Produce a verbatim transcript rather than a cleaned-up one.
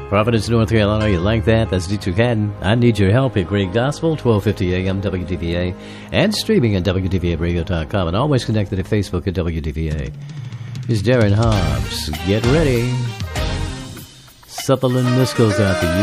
Providence, North Carolina. You like that? That's Dietrich Haddon. I Need Your Help at Great Gospel, twelve fifty A M W D V A, and streaming at W D V A radio dot com, and always connected at Facebook at W D V A. Here's Darren Hobbs. Get ready. Sutherland, this goes out to you.